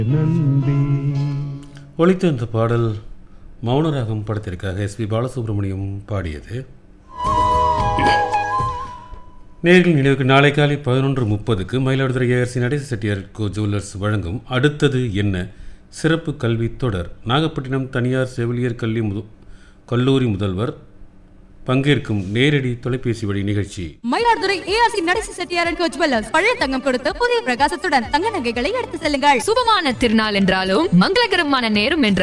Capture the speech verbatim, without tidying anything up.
ஒலித்த இந்த பாடல் மௌனராகம் படத்திற்காக எஸ் பி பாலசுப்ரமணியம் பாடியது. நேர்கள் நினைவுக்கு நாளை காலை பதினொன்று முப்பதுக்கு மயிலாடுதுறை ஏஆர்சி நடேச செட்டியார் கோ ஜுவல்லர்ஸ் வழங்கும் அடுத்தது என்ன சிறப்பு கல்வி தொடர். நாகப்பட்டினம் தனியார் செவிலியர் கல்வி முது கல்லூரி முதல்வர் பங்கேற்கும் நேரடி தொலைபேசி வழி நிகழ்ச்சி. மயிலாடுதுறை ஏஆர்சி நடேச செட்டியார் கோ ஜுவல்லர்ஸ் பழைய தங்கம் கொடுத்து புதிய பிரகாசத்துடன் தங்க நகைகளை எடுத்து செல்லுங்கள். சுபமான திருநாள் என்றாலும் மங்களகரமான நேரம் என்ற